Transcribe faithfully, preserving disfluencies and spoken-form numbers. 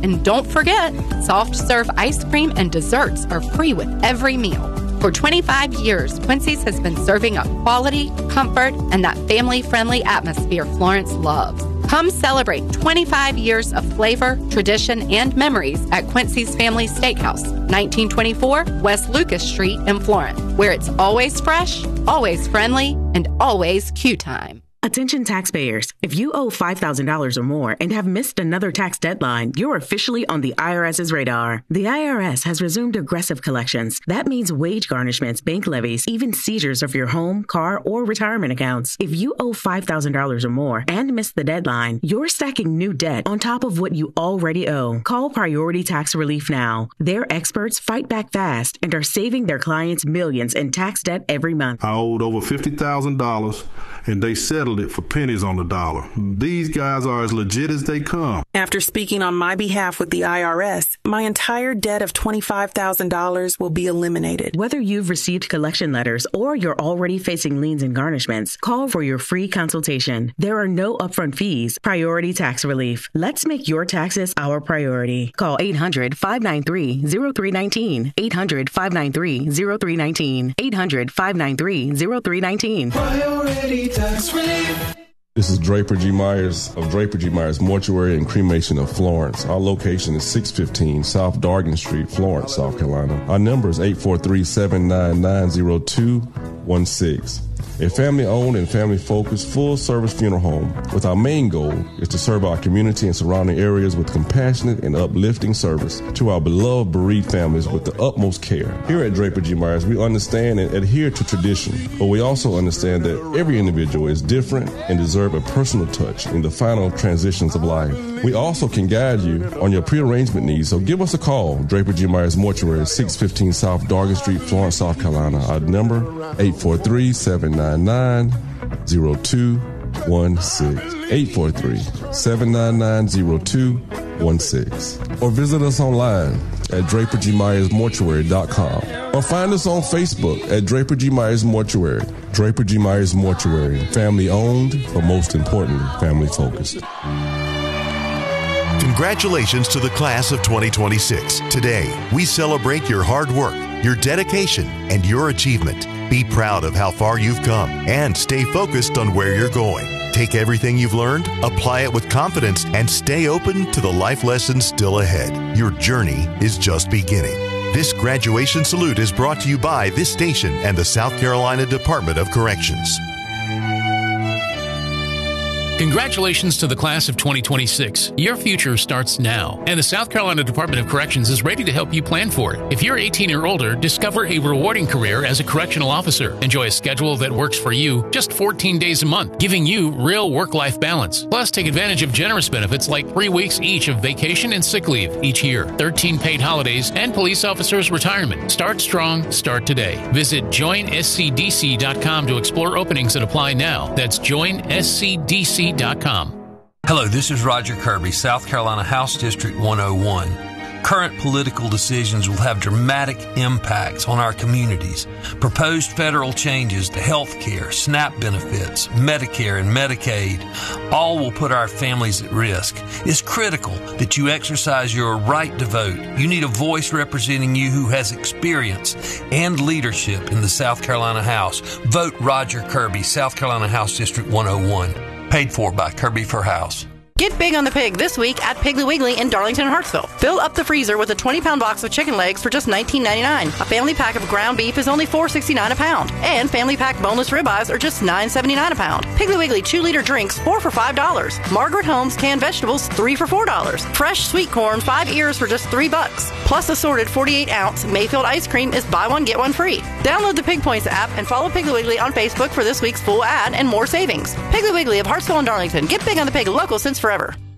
And don't forget, soft serve ice cream and desserts are free with every meal. For twenty-five years, Quincy's has been serving up quality, comfort, and that family-friendly atmosphere Florence loves. Come celebrate twenty-five years of flavor, tradition, and memories at Quincy's Family Steakhouse, nineteen twenty-four West Lucas Street in Florence, where it's always fresh, always friendly, and always queue time. Attention taxpayers, if you owe five thousand dollars or more and have missed another tax deadline, you're officially on the IRS's radar. The I R S has resumed aggressive collections. That means wage garnishments, bank levies, even seizures of your home, car, or retirement accounts. If you owe five thousand dollars or more and missed the deadline, you're stacking new debt on top of what you already owe. Call Priority Tax Relief now. Their experts fight back fast and are saving their clients millions in tax debt every month. I owed over fifty thousand dollars and they settled it for pennies on the dollar. These guys are as legit as they come. After speaking on my behalf with the I R S, my entire debt of twenty-five thousand dollars will be eliminated. Whether you've received collection letters or you're already facing liens and garnishments, call for your free consultation. There are no upfront fees. Priority Tax Relief. Let's make your taxes our priority. Call eight hundred, five nine three, zero three one nine. eight hundred, five nine three, zero three one nine. eight hundred, five nine three, zero three one nine. Priority Tax Relief. This is Draper G. Myers of Draper G. Myers Mortuary and Cremation of Florence. Our location is six fifteen South Dargan Street, Florence, South Carolina. Our number is eight four three, seven nine nine, zero two one six. A family-owned and family-focused full-service funeral home with our main goal is to serve our community and surrounding areas with compassionate and uplifting service to our beloved bereaved families with the utmost care. Here at Draper G. Myers, we understand and adhere to tradition, but we also understand that every individual is different and deserve a personal touch in the final transitions of life. We also can guide you on your pre-arrangement needs, so give us a call. Draper G. Myers Mortuary, six fifteen South Dargan Street, Florence, South Carolina. Our number, eight four three, seven nine nine, zero two one six. eight four three, seven nine nine, zero two one six. Or visit us online at draper g myers mortuary dot com. Or find us on Facebook at Draper G. Myers Mortuary. Draper G. Myers Mortuary. Family owned, but most importantly, family focused. Congratulations to the class of twenty twenty-six. Today, we celebrate your hard work, your dedication, and your achievement. Be proud of how far you've come and stay focused on where you're going. Take everything you've learned, apply it with confidence, and stay open to the life lessons still ahead. Your journey is just beginning. This graduation salute is brought to you by this station and the South Carolina Department of Corrections. Congratulations to the class of twenty twenty-six. Your future starts now, and the South Carolina Department of Corrections is ready to help you plan for it. If you're eighteen or older, discover a rewarding career as a correctional officer. Enjoy a schedule that works for you, just fourteen days a month, giving you real work-life balance. Plus, take advantage of generous benefits like three weeks each of vacation and sick leave each year, thirteen paid holidays, and police officers' retirement. Start strong, start today. Visit join s c d c dot com to explore openings that apply now. That's join s c d c dot com. Hello, this is Roger Kirby, South Carolina House District one oh one. Current political decisions will have dramatic impacts on our communities. Proposed federal changes to health care, SNAP benefits, Medicare, and Medicaid all will put our families at risk. It's critical that you exercise your right to vote. You need a voice representing you who has experience and leadership in the South Carolina House. Vote Roger Kirby, South Carolina House District one oh one. Paid for by Kirby for House. Get big on the pig this week at Piggly Wiggly in Darlington and Hartsville. Fill up the freezer with a twenty-pound box of chicken legs for just nineteen ninety-nine. A family pack of ground beef is only four sixty-nine a pound. And family pack boneless ribeyes are just nine seventy-nine a pound. Piggly Wiggly two liter drinks, four for five dollars. Margaret Holmes canned vegetables, three for four dollars. Fresh sweet corn, five ears for just three bucks. Plus assorted forty-eight ounce Mayfield ice cream is buy one, get one free. Download the Pig Points app and follow Piggly Wiggly on Facebook for this week's full ad and more savings. Piggly Wiggly of Hartsville and Darlington. Get big on the pig, local since forever.